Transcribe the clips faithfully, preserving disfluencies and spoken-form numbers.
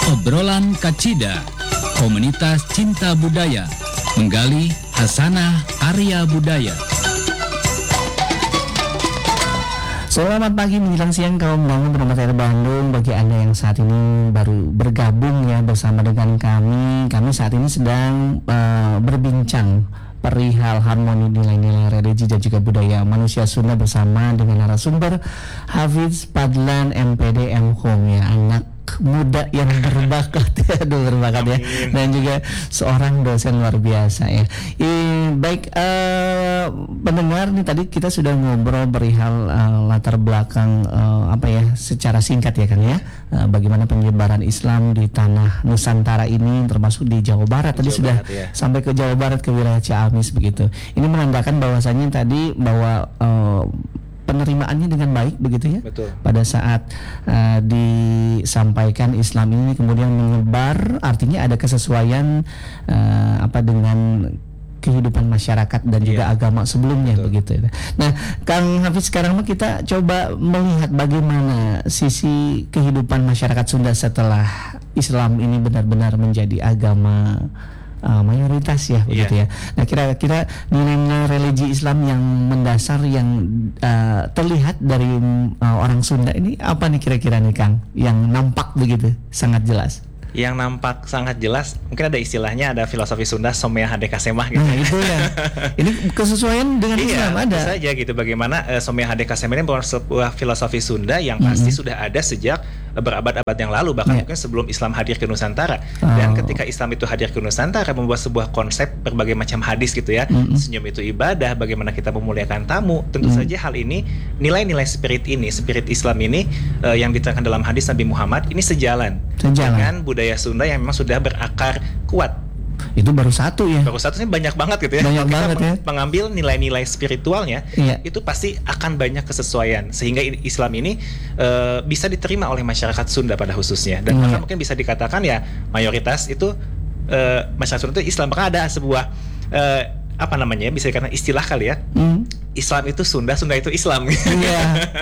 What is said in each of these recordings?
Obrolan Kacida, komunitas cinta budaya, menggali hasanah Arya budaya. Selamat pagi menjelang siang kaum bangun bernama saya Bandung. Bagi Anda yang saat ini baru bergabung ya bersama dengan kami, kami saat ini sedang uh, berbincang perihal harmoni nilai-nilai religi dan juga budaya manusia Sunda bersama dengan narasumber Hafiz Fadlan M P D M Hum ya, anak muda yang berbakat ya, aduh berbakat ya, dan juga seorang dosen luar biasa ya. I, baik uh, pendengar nih, tadi kita sudah ngobrol perihal uh, latar belakang uh, apa ya secara singkat ya kan ya, uh, bagaimana penyebaran Islam di tanah Nusantara ini termasuk di Jawa Barat tadi Jawa sudah Barat, ya. Sampai ke Jawa Barat ke wilayah Ciamis begitu. Ini menandakan bahwasanya tadi bahwa uh, penerimaannya dengan baik begitu ya. Betul. Pada saat uh, disampaikan Islam ini kemudian menyebar, artinya ada kesesuaian uh, apa dengan kehidupan masyarakat dan juga yeah. agama sebelumnya. Betul. Begitu. Nah, Kang Hafiz, sekarang mah kita coba melihat bagaimana sisi kehidupan masyarakat Sunda setelah Islam ini benar-benar menjadi agama Uh, mayoritas ya begitu yeah. ya. Nah, kira-kira nilai-nilai religi Islam yang mendasar yang uh, terlihat dari uh, orang Sunda ini apa nih kira-kira nih Kang, yang nampak begitu sangat jelas? Yang nampak sangat jelas, mungkin ada istilahnya, ada filosofi Sunda Somea Hadeka Semah gitu. Nah, itu ya. Ini kesesuaian dengan iya, Islam ada. Iya, saja gitu. Bagaimana uh, Somea Hadeka Semah ini merupakan sebuah filosofi Sunda yang pasti mm-hmm. sudah ada sejak uh, berabad-abad yang lalu, bahkan yeah. mungkin sebelum Islam hadir ke Nusantara. Oh. Dan ketika Islam itu hadir ke Nusantara, membuat sebuah konsep berbagai macam hadis gitu ya. Mm-hmm. Senyum itu ibadah, bagaimana kita memuliakan tamu. Tentu mm-hmm. saja hal ini, nilai-nilai spirit ini, spirit Islam ini uh, yang diterangkan dalam hadis Nabi Muhammad ini sejalan, sejalan. dengan budaya Sunda yang memang sudah berakar kuat. Itu baru satu ya. Baru satu sih banyak banget gitu ya. Banyak banget ya. Mengambil nilai-nilai spiritualnya, iya. itu pasti akan banyak kesesuaian sehingga Islam ini uh, bisa diterima oleh masyarakat Sunda pada khususnya. Dan bahkan iya. mungkin bisa dikatakan ya mayoritas itu uh, masyarakat Sunda itu Islam. Maka ada sebuah uh, apa namanya, bisa dikatakan istilah kali ya. Mm. Islam itu Sunda, Sunda itu Islam. Iya.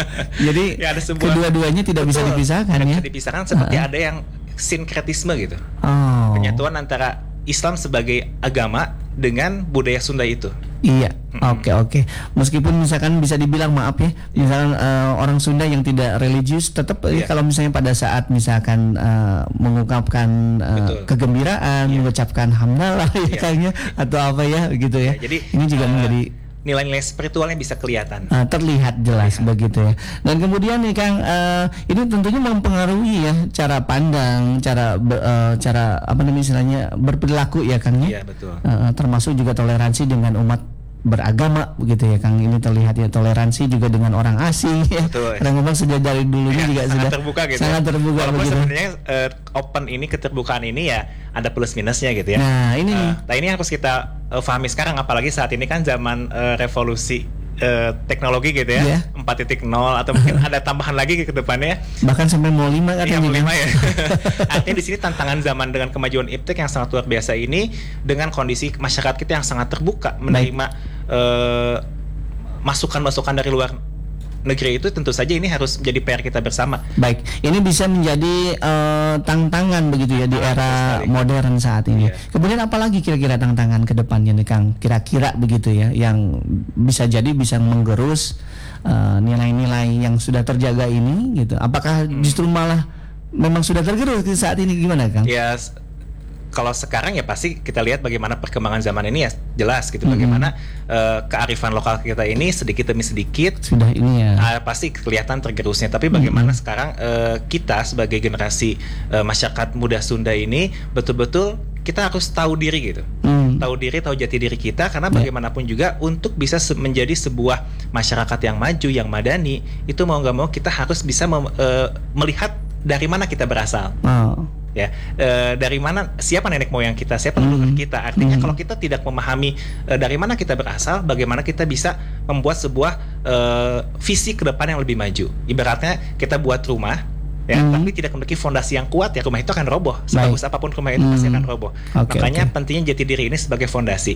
Jadi ya, ada sebuah, kedua-duanya tidak betul, bisa dipisahkan ya. Bisa dipisahkan seperti uh-huh. ada yang sinkretisme gitu. Oh. Penyatuan antara Islam sebagai agama dengan budaya Sunda itu. Iya. Mm-hmm. Oke oke. Meskipun misalkan bisa dibilang maaf ya, misalkan uh, orang Sunda yang tidak religius tetap yeah. kalau misalnya pada saat misalkan uh, mengungkapkan uh, kegembiraan, yeah. mengucapkan hamdalah ya yeah. kayaknya atau apa ya gitu ya. Yeah, jadi ini juga uh, menjadi nilai-nilai spiritualnya bisa kelihatan, uh, terlihat jelas terlihat. Begitu ya. Dan kemudian nih Kang, uh, ini tentunya mempengaruhi ya cara pandang, cara uh, cara apa namanya istilahnya berperilaku ya Kang ya. Iya betul. Uh, termasuk juga toleransi dengan umat beragama begitu ya Kang. Ini terlihat ya toleransi juga dengan orang asing ya. Karena memang sudah dari dulunya ya, juga sangat sudah terbuka gitu. Sangat terbuka. Walaupun sebenarnya uh, open ini, keterbukaan ini ya ada plus minusnya gitu ya. Nah ini, uh, nah ini harus kita uh, pahami sekarang, apalagi saat ini kan zaman uh, revolusi uh, teknologi gitu ya, yeah. empat titik nol atau mungkin ada tambahan lagi ke depannya. Bahkan sampai mau lima katanya. Iya, mau lima ya. Artinya di sini tantangan zaman dengan kemajuan iptek yang sangat luar biasa ini, dengan kondisi masyarakat kita yang sangat terbuka menerima uh, masukan-masukan dari luar negeri, itu tentu saja ini harus menjadi P R kita bersama. Baik, ini bisa menjadi uh, tantangan begitu ya di ah, era modern saat ini. Yeah. Kemudian apalagi kira-kira tantangan ke depannya nih Kang? Kira-kira begitu ya, yang bisa jadi bisa menggerus uh, nilai-nilai yang sudah terjaga ini gitu. Apakah hmm. justru malah memang sudah tergerus saat ini, gimana Kang? Ya, yes. Kalau sekarang ya pasti kita lihat bagaimana perkembangan zaman ini ya jelas gitu, mm-hmm. bagaimana uh, kearifan lokal kita ini sedikit demi sedikit sudah ini ya uh, pasti kelihatan tergerusnya. Tapi bagaimana mm-hmm. sekarang uh, kita sebagai generasi uh, masyarakat muda Sunda ini betul-betul kita harus tahu diri gitu, mm. tahu diri, tahu jati diri kita, karena yeah. bagaimanapun juga untuk bisa se- menjadi sebuah masyarakat yang maju, yang madani, itu mau nggak mau kita harus bisa mem- uh, melihat dari mana kita berasal. Oh. Ya, e, dari mana, siapa nenek moyang kita, siapa leluhur mm-hmm. kita. Artinya mm-hmm. kalau kita tidak memahami e, dari mana kita berasal, bagaimana kita bisa membuat sebuah e, visi ke depan yang lebih maju. Ibaratnya kita buat rumah, ya, mm-hmm. tapi tidak memiliki fondasi yang kuat, ya rumah itu akan roboh. Sebagus apapun rumah itu mm-hmm. pasti akan roboh. Okay, Makanya okay. pentingnya jati diri ini sebagai fondasi.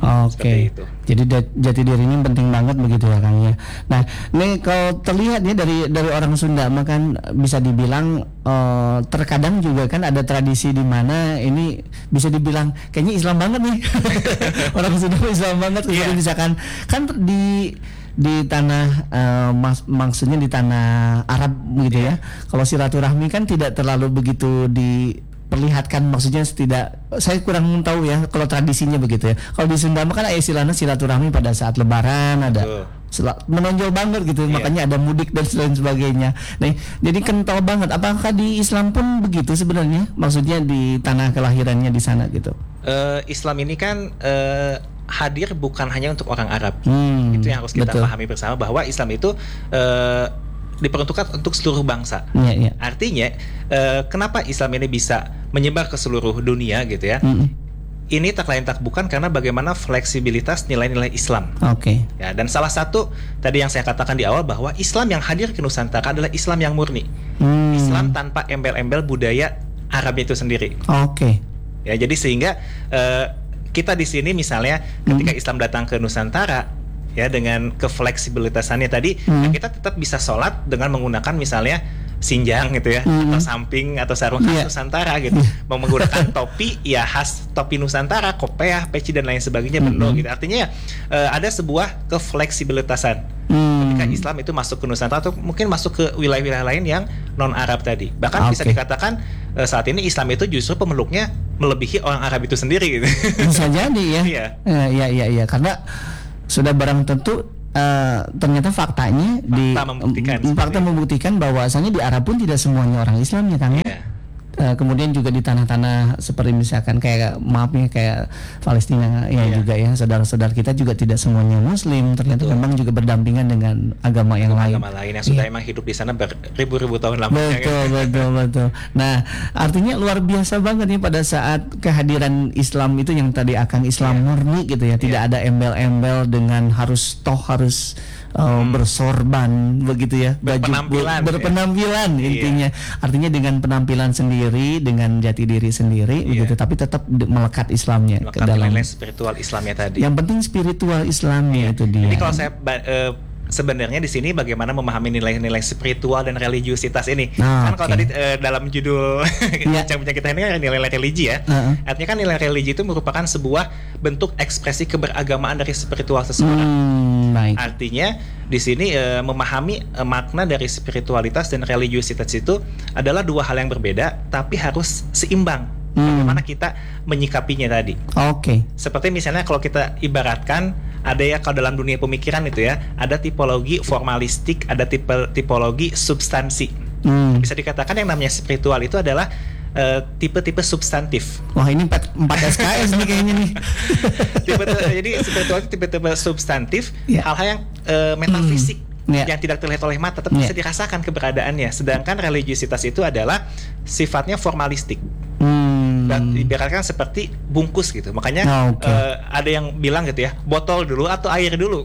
Oke. Seperti itu. Jadi da- jati diri ini penting banget begitu ya Kang ya. Nah, ini kalau terlihat ya dari dari orang Sunda makan bisa dibilang uh, terkadang juga kan ada tradisi di mana ini bisa dibilang kayaknya Islam banget nih. Orang Sunda Islam banget. Kemudian Yeah. misalkan kan di di tanah uh, mas, maksudnya di tanah Arab gitu ya. Kalau silaturahmi kan tidak terlalu begitu diperlihatkan, maksudnya tidak, saya kurang tahu ya kalau tradisinya begitu ya. Kalau di Sunda kan ada istilahnya silaturahmi pada saat Lebaran, ada Betul. sel- menonjol banget gitu, Iya. makanya ada mudik dan lain sebagainya. Nah, jadi kental banget. Apakah di Islam pun begitu sebenarnya? Maksudnya di tanah kelahirannya di sana gitu. Eh, Islam ini kan eh, hadir bukan hanya untuk orang Arab. Hmm, Itu yang harus kita betul. pahami bersama, bahwa Islam itu eh, diperuntukkan untuk seluruh bangsa. Iya, iya. Artinya eh, kenapa Islam ini bisa menyebar ke seluruh dunia gitu ya? Mm-mm. Ini tak lain tak bukan karena bagaimana fleksibilitas nilai-nilai Islam. Oke. Ya, dan salah satu tadi yang saya katakan di awal, bahwa Islam yang hadir ke Nusantara adalah Islam yang murni. Hmm, Islam tanpa embel-embel budaya Arab itu sendiri. Oke. Ya, jadi sehingga eh, kita di sini misalnya ketika Islam datang ke Nusantara ya dengan kefleksibilitasannya tadi, Hmm. ya kita tetap bisa sholat dengan menggunakan misalnya sinjang gitu ya, Hmm. atau samping atau sarung khas Iya. Nusantara gitu. Mau menggunakan topi ya khas topi Nusantara, kopiah, peci dan lain sebagainya, bendo Hmm. gitu. Artinya ya, eh, ada sebuah kefleksibilitasan Hmm. ketika Islam itu masuk ke Nusantara atau mungkin masuk ke wilayah-wilayah lain yang non Arab tadi. Bahkan bisa Oke. dikatakan eh, saat ini Islam itu justru pemeluknya melebihi orang Arab itu sendiri gitu. Bisa jadi ya. Iya. Eh, Iya, iya, iya. Karena sudah barang tentu eh, ternyata faktanya di membuktikan em, fakta seperti membuktikan bahwasanya di Arab pun tidak semuanya orang Islam ya Kang. ya. Iya. Eh, kemudian juga di tanah-tanah seperti misalkan kayak maaf nih kayak Palestina ya Iya. juga ya, saudara-saudara kita juga tidak semuanya Muslim, ternyata Betul. memang juga berdampingan dengan agama yang lain. Agama lain yang sudah Iya. emang hidup di sana beribu-ribu tahun lamanya. Betul, betul, betul. Nah, artinya luar biasa banget nih pada saat kehadiran Islam itu yang tadi akan Islam Iya. murni gitu ya, tidak ada embel-embel dengan harus toh harus uh, bersorban begitu ya, baju Berpenampilan, ber- berpenampilan ya. intinya. Artinya dengan penampilan sendiri, dengan jati diri sendiri Iya. begitu, tapi tetap de- melekat Islamnya ke Melekat dalam. nilai spiritual Islamnya tadi. Yang penting spiritual Islamnya itu dia. Jadi kalau saya ba- eh, sebenarnya di sini bagaimana memahami nilai-nilai spiritual dan religiusitas ini. Ah, kan kalau oke. tadi eh, dalam judul Iya. bincang-bincang kita ini kan nilai-nilai religi ya. Heeh. Artinya kan nilai religi itu merupakan sebuah bentuk ekspresi keberagamaan dari spiritual seseorang. Hmm, baik. Artinya di sini eh, memahami eh, makna dari spiritualitas dan religiusitas itu adalah dua hal yang berbeda tapi harus seimbang. Hmm. Bagaimana kita menyikapinya tadi. Oke. Seperti misalnya kalau kita ibaratkan ada ya kalau dalam dunia pemikiran itu ya, ada tipologi formalistik, ada tipe tipologi substansi. Hmm. Bisa dikatakan yang namanya spiritual itu adalah eh, tipe-tipe substantif. Wah, ini empat S K S nih kayaknya nih. Tipe, jadi spiritual itu tipe-tipe substantif, Ya. hal-hal yang eh, metafisik. Ya. Yang tidak terlihat oleh mata tapi Ya. bisa dirasakan keberadaannya. Sedangkan religiusitas itu adalah sifatnya formalistik. Hmm. Dan ibaratkan seperti bungkus gitu. Makanya Oh, oke. eh, ada yang bilang gitu ya, botol dulu atau air dulu.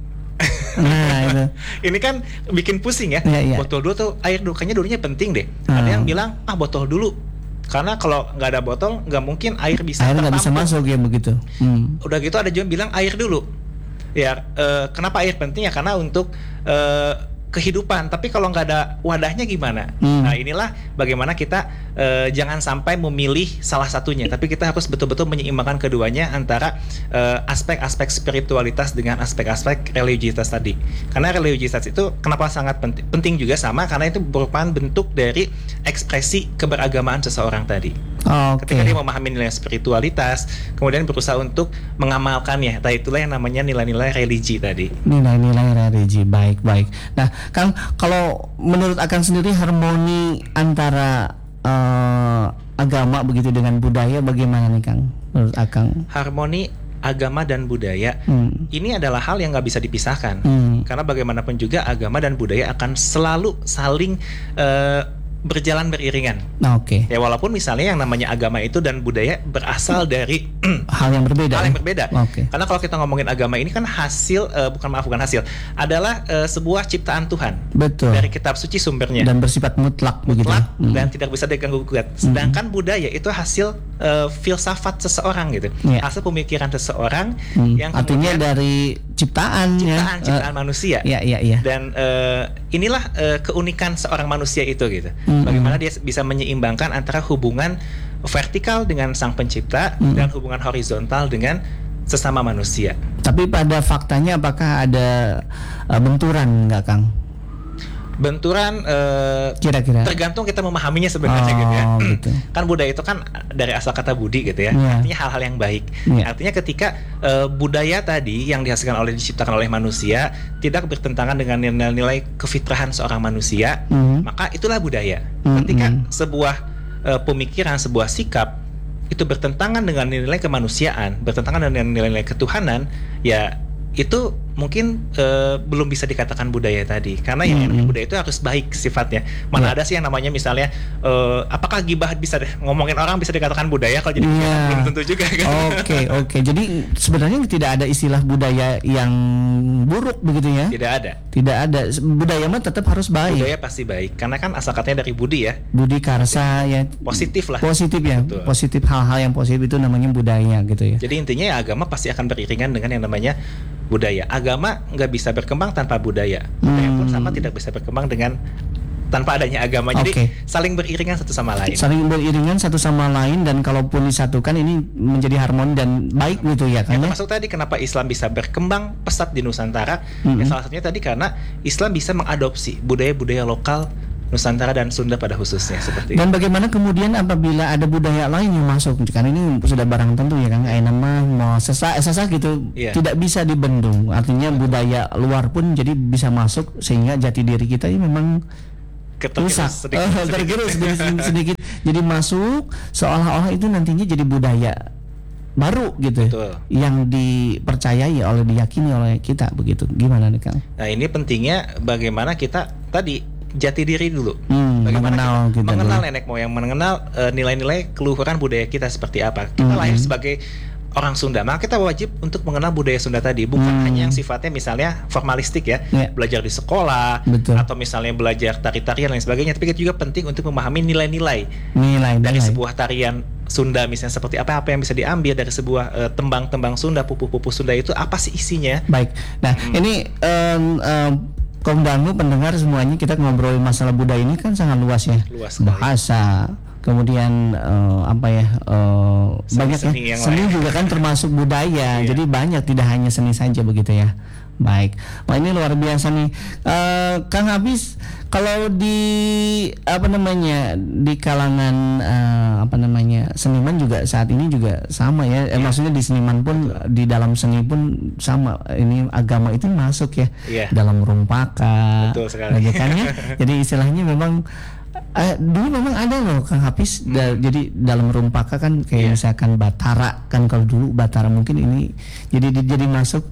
Nah, itu. Ini kan bikin pusing ya. Iya, iya. Botol dulu atau air dulu, kayaknya dulunya penting deh. Hmm. Ada yang bilang ah botol dulu. Karena kalau nggak ada botol nggak mungkin air bisa Air nggak bisa tertampung. masuk ya begitu. Hmm. Udah gitu ada juga yang bilang air dulu. Ya eh, kenapa air penting ya, karena untuk eh, kehidupan. Tapi kalau nggak ada wadahnya gimana? Hmm. Nah inilah bagaimana kita eh, jangan sampai memilih salah satunya, tapi kita harus betul-betul menyeimbangkan keduanya antara eh, aspek-aspek spiritualitas dengan aspek-aspek religiusitas tadi. Karena religiusitas itu kenapa sangat penting, penting juga sama karena itu merupakan bentuk dari ekspresi keberagamaan seseorang tadi. Oke. Ketika dia memahami nilai spiritualitas, kemudian berusaha untuk mengamalkannya. Nah itulah yang namanya nilai-nilai religi tadi. Nilai-nilai religi, baik-baik. Nah, Kang, kalau menurut Akang sendiri harmoni antara eh, agama begitu dengan budaya bagaimana nih Kang? Menurut Akang? Harmoni agama dan budaya Hmm. ini adalah hal yang nggak bisa dipisahkan. Hmm. Karena bagaimanapun juga agama dan budaya akan selalu saling eh, berjalan beriringan. Nah, oke. Ya walaupun misalnya yang namanya agama itu dan budaya berasal dari hal yang berbeda. hal yang berbeda. Oke. Karena kalau kita ngomongin agama ini kan hasil uh, bukan maaf bukan hasil, adalah uh, sebuah ciptaan Tuhan. Betul. Dari kitab suci sumbernya. Dan bersifat mutlak, begitu. Mutlak Hmm. dan tidak bisa diganggu gugat. Sedangkan hmm. budaya itu hasil uh, filsafat seseorang gitu. Ya. Hasil pemikiran seseorang Hmm. yang artinya kemudian dari ciptaan, ciptaan ya. ciptaan Uh, manusia. Iya, iya, iya. Dan uh, inilah uh, keunikan seorang manusia itu gitu. Hmm. Bagaimana dia bisa menyeimbangkan antara hubungan vertikal dengan sang pencipta hmm. dan hubungan horizontal dengan sesama manusia. Tapi pada faktanya apakah ada uh, benturan nggak, Kang? Benturan uh, kira-kira tergantung kita memahaminya sebenarnya oh, gitu ya. Gitu. Kan budaya itu kan dari asal kata budi gitu ya. Yeah. Artinya hal-hal yang baik. Yeah. Artinya ketika uh, budaya tadi yang dihasilkan oleh diciptakan oleh manusia tidak bertentangan dengan nilai-nilai kefitrahan seorang manusia, mm-hmm. maka itulah budaya. Mm-hmm. Ketika sebuah uh, pemikiran, sebuah sikap itu bertentangan dengan nilai kemanusiaan, bertentangan dengan nilai-nilai ketuhanan, ya itu mungkin uh, belum bisa dikatakan budaya tadi, karena yang namanya budaya itu harus baik sifatnya. Mana yeah. ada sih yang namanya misalnya uh, apakah gibah bisa deh, ngomongin orang bisa dikatakan budaya, kalau jadi yeah. belum tentu juga kan. Oke okay, oke okay. Jadi sebenarnya tidak ada istilah budaya yang buruk begitu ya? Tidak ada. Tidak ada. Budaya mah tetap harus baik. Budaya pasti baik karena kan asal katanya dari budi ya. Budi karsa ya. Positif lah. Positif ya. Betul. Positif, hal-hal yang positif itu namanya budaya gitu ya. Jadi intinya ya agama pasti akan beriringan dengan yang namanya budaya. Agama nggak bisa berkembang tanpa budaya. Budaya hmm. pun sama tidak bisa berkembang dengan tanpa adanya agama. Jadi okay. saling beriringan satu sama lain. Saling beriringan satu sama lain, dan kalaupun disatukan ini menjadi harmoni dan baik gitu ya. Yang termasuk tadi kenapa Islam bisa berkembang pesat di Nusantara. Mm-hmm. Ya, salah satunya tadi karena Islam bisa mengadopsi budaya-budaya lokal Nusantara dan Sunda pada khususnya seperti dan itu. Bagaimana kemudian apabila ada budaya lain yang masuk, karena ini sudah barang tentu ya Kang, ayeuna mah mau sesak sesak gitu yeah. tidak bisa dibendung. Artinya budaya luar pun jadi bisa masuk sehingga jati diri kita ini memang rusak, sedikit, oh, tergerus sedikit, sedikit, sedikit. Jadi masuk seolah-olah itu nantinya jadi budaya baru gitu. Betul. Yang dipercayai oleh diyakini oleh kita begitu. Gimana nih Kang? Nah ini pentingnya bagaimana kita tadi jati diri dulu, hmm, bagaimana mengenal, kita, kita mengenal dulu. nenek moyang, mengenal uh, nilai-nilai keluhuran budaya kita seperti apa. Kita hmm. lahir sebagai orang Sunda, maka kita wajib untuk mengenal budaya Sunda tadi, bukan hmm. hanya yang sifatnya misalnya formalistik ya, yeah. belajar di sekolah, betul. Atau misalnya belajar tari-tarian dan lain sebagainya. Tapi kita juga penting untuk memahami nilai-nilai nilai, dari nilai. sebuah tarian Sunda, misalnya seperti apa-apa yang bisa diambil dari sebuah uh, tembang-tembang Sunda, pupu-pupu Sunda itu apa sih isinya. Baik, nah hmm. ini um, um, Kaum Dangu pendengar semuanya, kita ngobrol masalah budaya ini kan sangat luas ya. Luas bahasa, kemudian uh, apa ya uh, seni, banyak seni ya. Seni lain. Juga kan termasuk budaya. Jadi banyak, tidak hanya seni saja begitu ya. Baik, wah ini luar biasa nih, uh, Kang Hafiz. Kalau di apa namanya di kalangan uh, apa namanya seniman juga saat ini juga sama ya. Eh, ya. Maksudnya di seniman pun, betul. Di dalam seni pun sama. Ini agama itu masuk ya, ya. Dalam rumpaka. Betul sekali. Gitu kan ya. Jadi istilahnya memang Uh, dulu memang ada loh Kang Hafiz, hmm. da- jadi dalam rumpaka kan kayak yeah. misalkan Batara kan, kalau dulu Batara mungkin ini jadi jadi masuk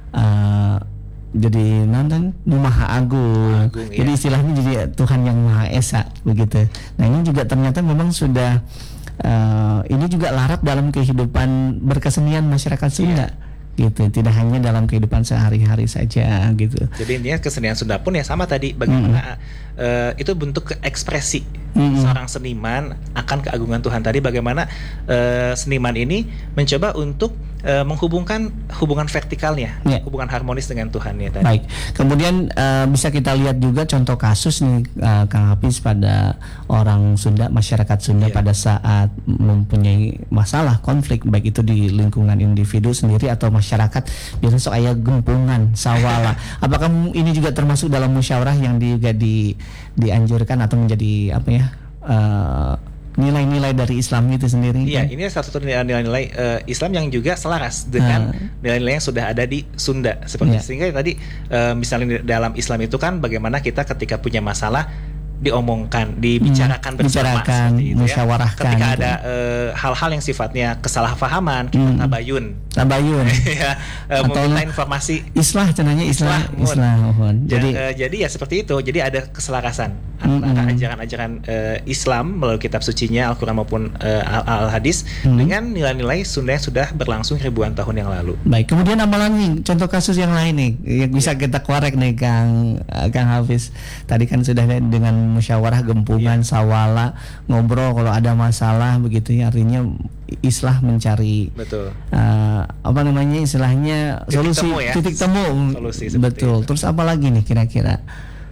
uh, jadi nonton Maha Agung, Agung jadi iya. istilahnya jadi Tuhan yang Maha Esa begitu. Nah ini juga ternyata memang sudah uh, ini juga larap dalam kehidupan berkesenian masyarakat Sunda. Yeah. Gitu, tidak hanya dalam kehidupan sehari-hari saja gitu. Jadi intinya kesenian Sunda pun ya sama tadi, bagaimana mm-hmm. uh, itu bentuk ekspresi mm-hmm. seorang seniman akan keagungan Tuhan tadi, bagaimana uh, seniman ini mencoba untuk uh, menghubungkan hubungan vertikalnya, yeah. hubungan harmonis dengan Tuhan ya tadi. Baik, kemudian uh, bisa kita lihat juga contoh kasus nih uh, Kang Hafiz pada orang Sunda, masyarakat Sunda yeah. pada saat mempunyai masalah konflik, baik itu di lingkungan individu sendiri atau masyarakat, biasanya sok aya gempungan sawala. Apakah ini juga termasuk dalam musyawarah yang juga di, dianjurkan atau menjadi apa ya uh, nilai-nilai dari Islam itu sendiri? Iya, kan? Ini salah satu nilai-nilai uh, Islam yang juga selaras dengan uh. nilai-nilai yang sudah ada di Sunda seperti yeah. sehingga tadi uh, misalnya dalam Islam itu kan bagaimana kita ketika punya masalah diomongkan, dibicarakan hmm, bersama, bicarakan, seperti itu musyawarahkan. Ya. Ketika gitu. ada uh, hal-hal yang sifatnya kesalahpahaman, kita Hmm. tabayun. Tabayun. ya, uh, Atau meminta informasi. Islah cenanya islah, Islah, islah. mohon. Jadi, Jadi uh, jadi ya seperti itu. Jadi ada keselarasan Hmm, antara hmm. ajaran-ajaran uh, Islam melalui kitab sucinya Al-Quran maupun uh, Al- Al-Hadis Hmm. dengan nilai-nilai Sunda yang sudah berlangsung ribuan tahun yang lalu. baik, kemudian amalan nih, contoh kasus yang lain nih yang bisa kita korek nih Kang eh, Kang Hafiz. Tadi kan sudah dengan musyawarah gempungan, sawala, ngobrol kalau ada masalah begitu ya, artinya islah mencari Betul. eh, apa namanya istilahnya Titik solusi temu ya. titik temu. Solusi seperti Betul. itu. Terus apa lagi nih kira-kira?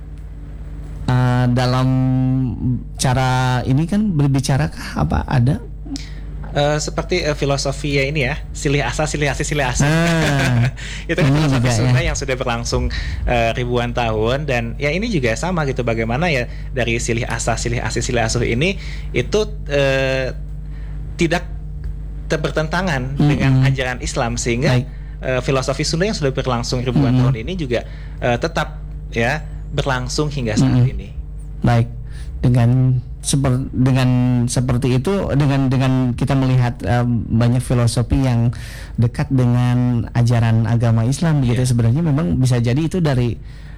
Eh, dalam cara ini kan berbicarakah apa ada? Uh, seperti uh, filosofi ya ini ya, silih asa, silih asi, silih asa. Ah, itu kan ini filosofi juga, Sunda ya. yang sudah berlangsung uh, ribuan tahun, dan ya ini juga sama gitu, bagaimana ya dari silih asa, silih asi, silih asuh ini itu uh, tidak ter- bertentangan Mm-mm. dengan ajaran Islam, sehingga Baik. uh, filosofi Sunda yang sudah berlangsung ribuan Mm-mm. tahun ini juga uh, tetap ya berlangsung hingga saat Mm-mm. ini. Baik, dengan seperti dengan seperti itu, dengan dengan kita melihat um, banyak filosofi yang dekat dengan ajaran agama Islam begitu. Iya. Sebenarnya memang bisa jadi itu dari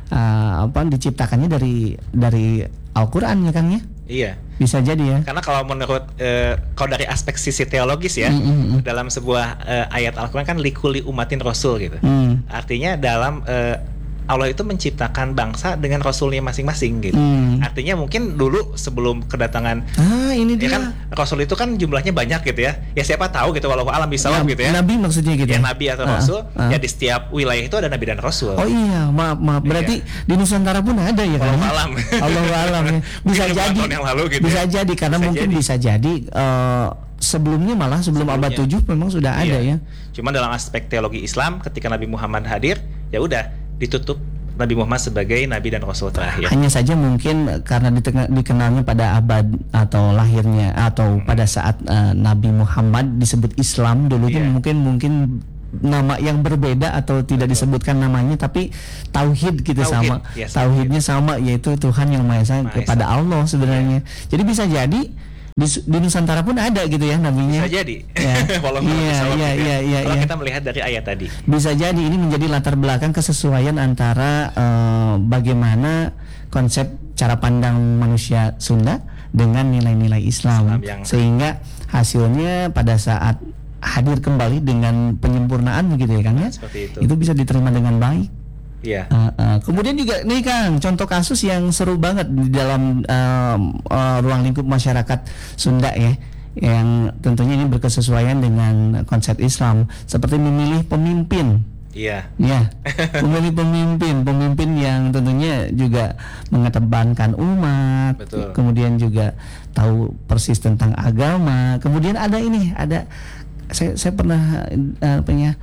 uh, apa diciptakannya dari dari Al-Qur'an ya Kang ya? Iya. Bisa jadi ya. Karena kalau menurut eh, kalau dari aspek sisi teologis ya, Mm, mm, mm. dalam sebuah eh, ayat Al-Quran kan likuli umatin rasul gitu. Hmm. Artinya dalam eh, Allah itu menciptakan bangsa dengan rasulnya masing-masing gitu. Hmm. Artinya mungkin dulu sebelum kedatangan Ah, ini ya dia. kan rasul itu kan jumlahnya banyak gitu ya. Ya siapa tahu gitu, walau alam bisawab Nab- gitu ya. Nabi maksudnya gitu. Ya ya? nabi atau Ah, rasul, ah. ya di setiap wilayah itu ada nabi dan rasul. Oh iya, maaf maaf. Berarti di Nusantara pun ada ya kan? Walau alam. Allah alam ya. Bisa Mungkin jadi. tahun yang lalu gitu bisa ya. jadi karena Bisa mungkin jadi. bisa jadi eh, sebelumnya malah sebelum abad Sebelumnya. tujuh memang sudah ada Iya. ya. Cuma dalam aspek teologi Islam, ketika Nabi Muhammad hadir, ya udah ditutup Nabi Muhammad sebagai nabi dan rasul terakhir. Hanya saja mungkin karena diteng- dikenalnya pada abad atau lahirnya atau Hmm. pada saat eh, Nabi Muhammad disebut Islam dulu tuh Iya. mungkin mungkin nama yang berbeda atau tidak disebutkan namanya, tapi tauhid gitu Tauhid, sama yes, tauhidnya sama, yaitu Tuhan yang Maha Esa Maha kepada Esa. Allah sebenarnya. Jadi bisa jadi di, di Nusantara pun ada gitu ya nabinya. Bisa jadi. Ya. Walau Iya, bisawab iya, gitu ya. iya, iya, Kalau iya. kita melihat dari ayat tadi. Bisa jadi ini menjadi latar belakang kesesuaian antara eh, bagaimana konsep cara pandang manusia Sunda dengan nilai-nilai Islam, Islam yang- sehingga hasilnya pada saat hadir kembali dengan penyempurnaan begitu ya Kang ya, Seperti itu. itu bisa diterima dengan baik. Iya. Uh, uh, kemudian juga nih Kang, contoh kasus yang seru banget di dalam um, uh, ruang lingkup masyarakat Sunda ya, yang tentunya ini berkesesuaian dengan konsep Islam, seperti memilih pemimpin. Iya. Ya, memilih pemimpin, pemimpin yang tentunya juga mengedepankan umat, Betul. kemudian juga tahu persis tentang agama. Kemudian ada ini, ada saya saya pernah uh, apa ya,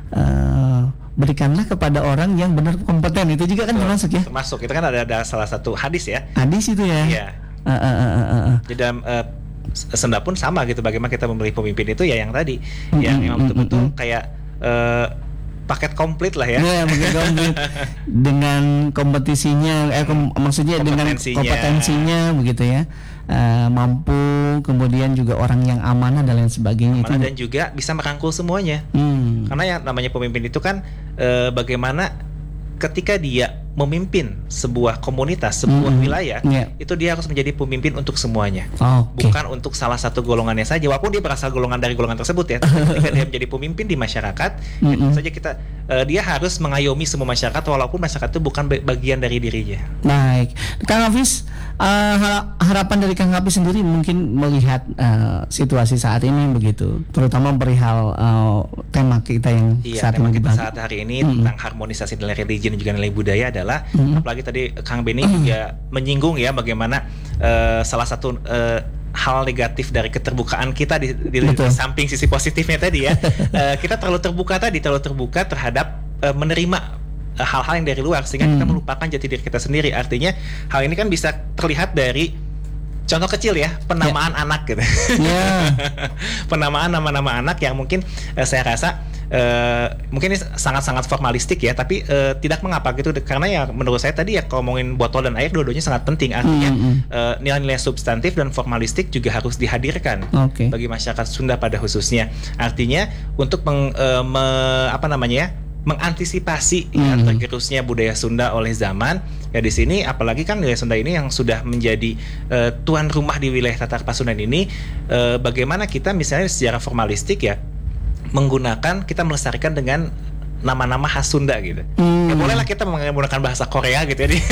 uh, berikanlah kepada orang yang benar kompeten, itu juga kan Betul. termasuk ya. Termasuk. Itu kan ada, ada salah satu hadis ya. Hadis itu ya. Iya. Uh, uh, uh, uh, uh. Di dalam eh, Sunda pun sama gitu, bagaimana kita memilih pemimpin itu ya yang tadi, Mm, yang mm, yang mm, betul-betul mm, mm. kayak eh, paket komplit lah ya. Ya, mungkin komplit dengan kompetisinya, eh kom- maksudnya dengan Kompetensinya. kompetensinya begitu ya. Eh, mampu, kemudian juga orang yang amanah dan lain sebagainya Mana itu. dan juga bisa merangkul semuanya. Hmm. Karena yang namanya pemimpin itu kan eh, bagaimana ketika dia memimpin sebuah komunitas, sebuah Mm-mm. wilayah, Iya. itu dia harus menjadi pemimpin untuk semuanya. Oke. Bukan untuk salah satu golongannya saja, walaupun dia berasal golongan dari golongan tersebut ya. Tapi ketika dia menjadi pemimpin di masyarakat, ya tentu Mm-mm. saja kita eh, dia harus mengayomi semua masyarakat, walaupun masyarakat itu bukan ba- bagian dari dirinya. Baik, Kang Hafiz, eh, har- harapan dari Kang Hafiz sendiri mungkin melihat eh, situasi saat ini begitu, terutama perihal eh, tema kita yang Iya, saat tema ini kita dibahas. saat hari ini Mm-mm. tentang harmonisasi nilai religi dan juga nilai budaya adalah, Mm-mm. apalagi tadi Kang Benny juga menyinggung ya bagaimana eh, salah satu eh, hal negatif dari keterbukaan kita di, di, di Betul. samping sisi positifnya tadi ya, eh, kita terlalu terbuka tadi, terlalu terbuka terhadap eh, menerima eh, hal-hal yang dari luar, sehingga kita Hmm. melupakan jati diri kita sendiri. Artinya hal ini kan bisa terlihat dari contoh kecil ya, penamaan anak gitu. Ya. Penamaan nama-nama anak yang mungkin eh, saya rasa uh, mungkin ini sangat-sangat formalistik ya, tapi uh, tidak mengapa gitu, karena ya menurut saya tadi ya kalau ngomongin botol dan air dua-duanya sangat penting, artinya mm-hmm. uh, nilai-nilai substantif dan formalistik juga harus dihadirkan okay. bagi masyarakat Sunda pada khususnya. Artinya untuk meng, uh, me, apa namanya ya, mengantisipasi mm-hmm. ya, tergerusnya budaya Sunda oleh zaman. Ya di sini apalagi kan wilayah Sunda ini yang sudah menjadi uh, tuan rumah di wilayah Tatar Pasundan ini, uh, bagaimana kita misalnya secara formalistik ya menggunakan, kita melestarikan dengan nama-nama khas Sunda gitu. Hmm. Ya bolehlah kita menggunakan bahasa Korea gitu ya,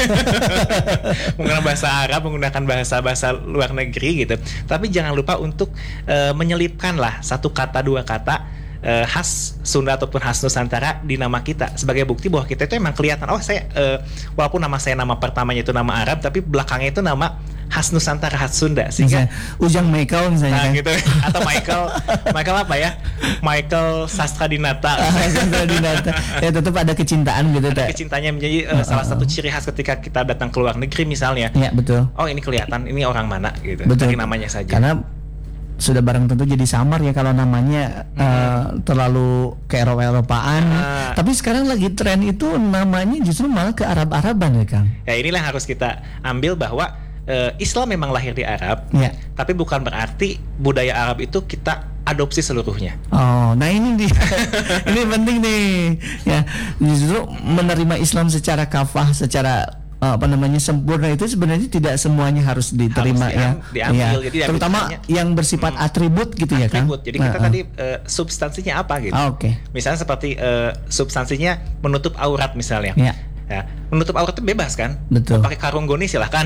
menggunakan bahasa Arab, menggunakan bahasa-bahasa luar negeri gitu. Tapi jangan lupa untuk uh, menyelipkan lah satu kata dua kata Uh, khas Sunda ataupun khas Nusantara di nama kita, sebagai bukti bahwa kita itu emang kelihatan, oh saya uh, walaupun nama saya nama pertamanya itu nama Arab, tapi belakangnya itu nama khas Nusantara, khas Sunda, sehingga misalnya, Ujang Michael misalnya nah, kan? gitu, atau Michael Michael apa ya, Michael Sastra Dinata. Sastra Dinata ya, tetap ada kecintaan gitu, ada kecintanya menjadi uh, uh, salah uh, satu ciri khas ketika kita datang ke luar negeri misalnya. Ya betul. Oh ini kelihatan ini orang mana gitu, betul. Dari namanya saja. Karena sudah barang tentu jadi samar ya kalau namanya hmm. uh, terlalu ke Eropa-Eropaan. Uh. Tapi sekarang lagi tren itu namanya justru malah ke Arab-Araban ya Kang. Ya inilah yang harus kita ambil bahwa uh, Islam memang lahir di Arab, ya. Tapi bukan berarti budaya Arab itu kita adopsi seluruhnya. Oh, nah ini dia. Ini penting nih. Ya, justru menerima Islam secara kafah, secara apa namanya sempurna itu sebenarnya tidak semuanya harus diterima harus diam, ya, diambil, ya. Jadi terutama yang bersifat hmm, atribut gitu ya kan. Jadi kita uh, tadi uh, substansinya apa gitu. Oh, Oke. Okay. Misalnya seperti uh, substansinya menutup aurat misalnya. Ya. Ya, menutup aurat itu bebas kan? Betul. Mau pakai karung goni silahkan.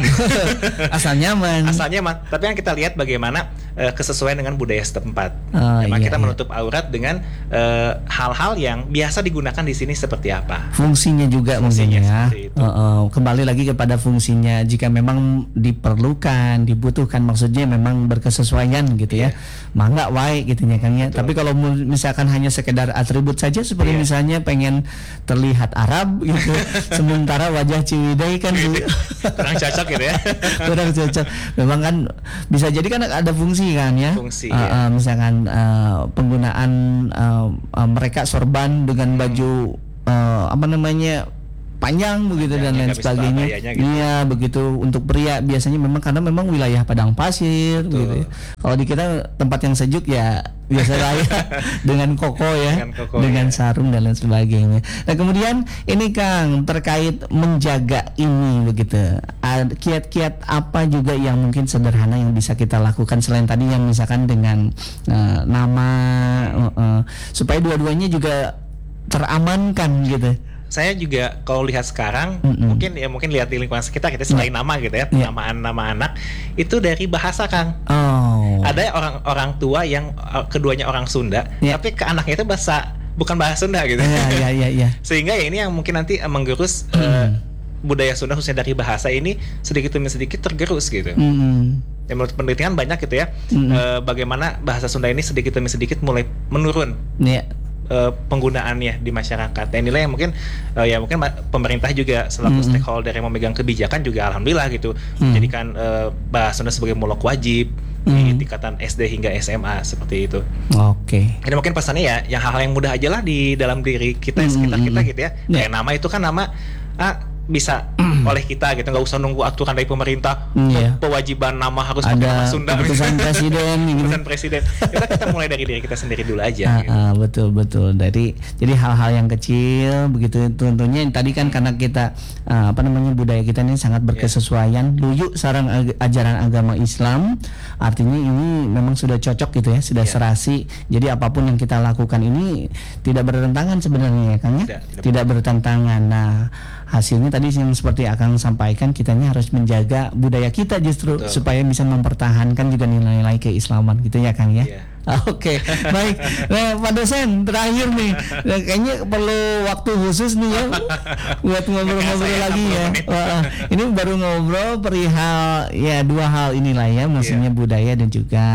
Asal nyaman. Asal nyaman. Tapi yang kita lihat bagaimana uh, kesesuaian dengan budaya setempat. Oh, Memang iya, kita iya. menutup aurat dengan uh, hal-hal yang biasa digunakan di sini seperti apa. Fungsinya juga Fungsinya mungkin ya. Uh, uh, kembali lagi kepada fungsinya. Jika memang diperlukan, dibutuhkan, maksudnya memang berkesesuaian gitu ya. Yeah. Mangga wae gitu ya Kang ya. Tapi kalau misalkan hanya sekedar atribut saja seperti yeah. misalnya pengen terlihat Arab gitu. Sementara wajah Ciwidey kan kurang cocok gitu ya. Kurang cocok. Memang kan bisa jadi kan ada fungsi kan ya. Fungsi. Uh, ya. uh, misalkan uh, penggunaan uh, uh, mereka sorban dengan baju uh, apa namanya panjang begitu dan lain sebagainya. Gitu. Iya begitu. Untuk pria biasanya memang karena memang wilayah padang pasir. Gitu. Kalau di kita tempat yang sejuk ya biasa raya dengan koko ya, dengan, koko, dengan ya. sarung dan lain sebagainya. Nah kemudian ini Kang terkait menjaga ini begitu. Kiat-kiat apa juga yang mungkin sederhana yang bisa kita lakukan selain tadi yang misalkan dengan uh, nama uh, uh, supaya dua-duanya juga teramankan gitu. Saya juga kalau lihat sekarang mm-hmm. mungkin ya mungkin lihat di lingkungan sekitar kita selain yeah. nama gitu ya, yeah. penamaan nama anak itu dari bahasa Kang. Oh. Ada orang-orang tua yang keduanya orang Sunda, yeah. tapi ke anaknya itu bahasa bukan bahasa Sunda gitu. Iya iya iya iya. Sehingga ya ini yang mungkin nanti menggerus mm. uh, budaya Sunda khususnya dari bahasa ini sedikit demi sedikit tergerus gitu. Mm. Ya, menurut penelitian banyak gitu ya, mm. uh, bagaimana bahasa Sunda ini sedikit demi sedikit mulai menurun. Yeah. Uh, penggunaannya di masyarakat. Dan inilah yang mungkin uh, ya mungkin ma- pemerintah juga selaku mm-hmm. stakeholder yang memegang kebijakan juga alhamdulillah gitu mm. menjadikan uh, bahasa Sunda sebagai molok wajib mm. di tingkatan S D hingga S M A seperti itu. Oke. Okay. Jadi mungkin pesannya ya yang hal-hal yang mudah aja lah di dalam diri kita mm-hmm. sekitar kita gitu ya. Yeah. Kayak nama itu kan nama ah, bisa mm. oleh kita gitu, nggak usah nunggu aturan dari pemerintah. Mm, yeah. Kewajiban nama harus pakai nama Sunda. Keputusan presiden, keputusan presiden. Kita kita mulai dari diri kita sendiri dulu aja. Ah, gitu. ah, betul betul. Dari jadi hal-hal yang kecil begitu tentunya tadi kan karena kita uh, apa namanya budaya kita ini sangat berkesesuaian. Yeah. Luyu sarang ag- ajaran agama Islam. Artinya ini memang sudah cocok gitu ya, sudah yeah. serasi. Jadi apapun yang kita lakukan ini tidak bertentangan sebenarnya ya Kang ya. Tidak, tidak, tidak bertentangan. Nah hasilnya tadi yang seperti Akang sampaikan, kitanya harus menjaga budaya kita justru Betul. supaya bisa mempertahankan juga nilai-nilai keislaman gitu ya Kang ya. Yeah. Oke, okay. Baik. Nah, Pak dosen terakhir nih, nah, kayaknya perlu waktu khusus nih ya buat ngobrol-ngobrol lagi ya. Wah, ini baru ngobrol perihal ya dua hal inilah ya, maksudnya yeah. budaya dan juga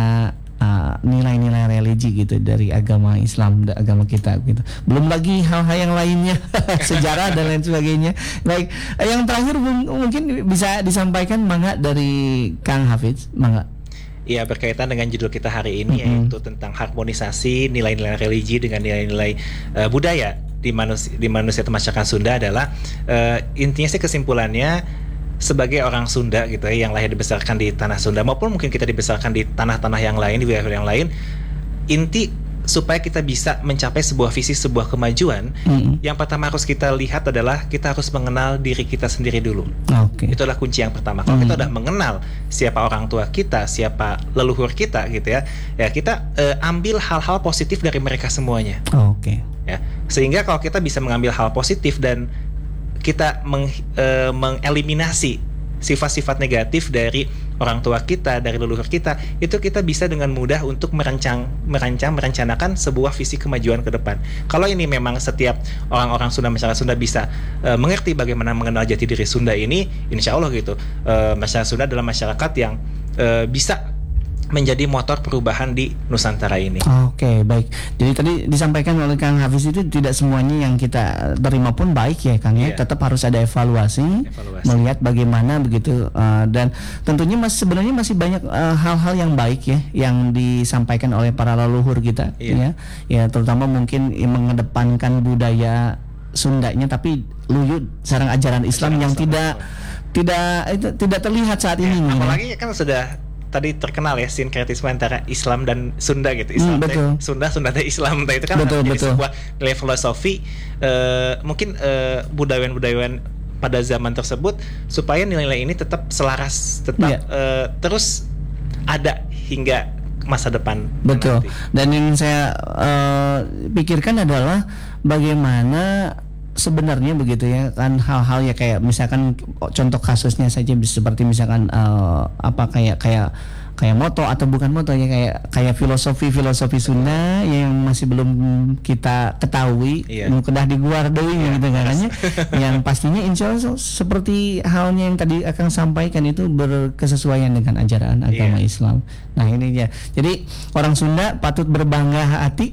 Uh, nilai-nilai religi gitu dari agama Islam, agama kita gitu. Belum lagi hal-hal yang lainnya, sejarah dan lain sebagainya. Baik, yang terakhir mungkin bisa disampaikan mangga dari Kang Hafiz, mangga. Ya, berkaitan dengan judul kita hari ini, Mm-hmm. yaitu tentang harmonisasi nilai-nilai religi dengan nilai-nilai uh, budaya di manusia di manusia atau masyarakat Sunda adalah uh, intinya sih kesimpulannya sebagai orang Sunda gitu ya, yang lahir dibesarkan di tanah Sunda maupun mungkin kita dibesarkan di tanah-tanah yang lain, di wilayah yang lain, inti supaya kita bisa mencapai sebuah visi, sebuah kemajuan, mm-hmm. yang pertama harus kita lihat adalah kita harus mengenal diri kita sendiri dulu. Okay. Itu adalah kunci yang pertama. Kalau mm-hmm. kita udah mengenal siapa orang tua kita, siapa leluhur kita gitu ya, ya kita uh, ambil hal-hal positif dari mereka semuanya. Oke. Okay. Ya, sehingga kalau kita bisa mengambil hal positif dan kita meng, uh, mengeliminasi sifat-sifat negatif dari orang tua kita, dari leluhur kita, itu kita bisa dengan mudah untuk merancang, merancang, merencanakan sebuah visi kemajuan ke depan. Kalau ini memang setiap orang-orang Sunda, masyarakat Sunda bisa uh, mengerti bagaimana mengenal jati diri Sunda ini, insya Allah gitu, uh, masyarakat Sunda adalah masyarakat yang uh, bisa menjadi motor perubahan di Nusantara ini. Oke, okay, baik. Jadi tadi disampaikan oleh Kang Hafiz itu tidak semuanya yang kita terima pun baik ya, Kang ya. Yeah. Tetap harus ada evaluasi, evaluasi. Melihat bagaimana begitu uh, dan tentunya masih sebenarnya masih banyak uh, hal-hal yang baik ya yang disampaikan oleh para leluhur kita, yeah. ya. Ya, terutama mungkin mengedepankan budaya Sundanya tapi luyu sarang ajaran Islam ajaran yang Islam tidak Islam. tidak itu tidak terlihat saat ya, ini. Apalagi ya. Kan sudah tadi terkenal ya sinkretisme antara Islam dan Sunda gitu. Islam hmm, betul. Sunda, Sunda dan Islam itu kan betul, menjadi betul. sebuah nilai filosofi uh, mungkin uh, budayawan-budayawan pada zaman tersebut supaya nilai-nilai ini tetap selaras, tetap yeah. uh, terus ada hingga masa depan. Betul. Nanti. Dan yang saya uh, pikirkan adalah bagaimana sebenarnya begitu ya kan hal-hal ya kayak misalkan contoh kasusnya saja seperti misalkan uh, apa kayak kayak kayak moto atau bukan moto ya kayak kayak filosofi filosofi Sunda yang masih belum kita ketahui, yeah. kedah diguar deui yeah, gitu kan yes. yang pastinya insya Allah seperti halnya yang tadi akan sampaikan itu berkesesuaian dengan ajaran agama yeah. Islam. Nah ini ya, jadi orang Sunda patut berbangga hati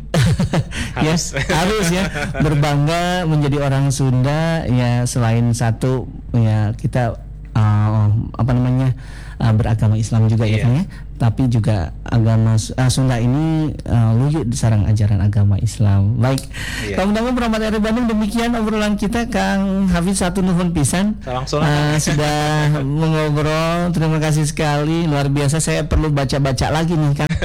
harus. ya harus ya berbangga menjadi orang Sunda ya, selain satu ya kita uh, apa namanya Uh, beragama Islam juga yeah. ya kan ya, tapi juga agama uh, Sunda ini uh, luyu di sarang ajaran agama Islam. Baik, yeah. Kamu-kamu Rahmat R Bandung, demikian obrolan kita. Kang Hafiz satu nuhun pisan uh, sudah mengobrol, terima kasih sekali, luar biasa. Saya perlu baca-baca lagi nih kan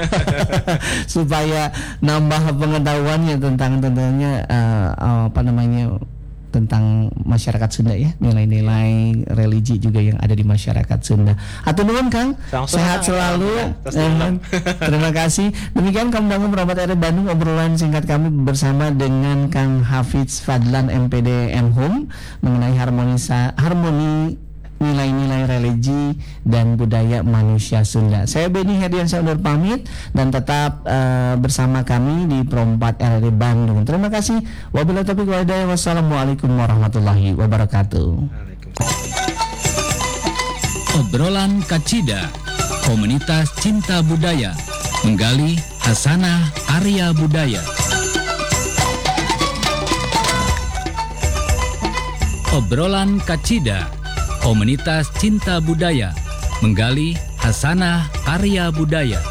supaya nambah pengetahuannya tentang tentunya uh, apa namanya tentang masyarakat Sunda ya, nilai-nilai religi juga yang ada di masyarakat Sunda. Hatur nuhun Kang, sehat selalu. Eh, terima kasih. Demikian Kang Dangun Rahmat R Bandung, obrolan singkat kami bersama dengan Kang Hafiz Fadlan M P D M Hum mengenai harmonisa harmoni nilai-nilai religi dan budaya manusia Sunda. Saya Beni Herdiansyah undur pamit dan tetap uh, bersama kami di Pro empat R R I Bandung. Terima kasih. Wabillahi taufiq wal hidayah. Wassalamualaikum warahmatullahi wabarakatuh. Obrolan Kacida, komunitas cinta budaya, menggali hasanah Arya budaya. Obrolan Kacida, komunitas cinta budaya, menggali hasanah Arya budaya.